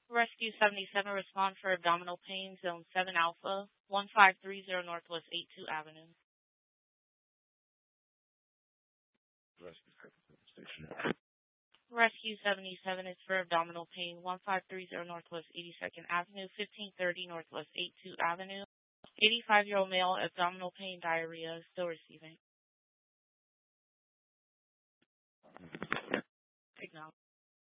Rescue 77, respond for abdominal pain, Zone 7 Alpha, 1530 Northwest 82 Avenue. Rescue 77 is for abdominal pain, 1530 Northwest 82nd Avenue, 1530 Northwest 82 Avenue. 85-year-old male, abdominal pain, diarrhea, still receiving.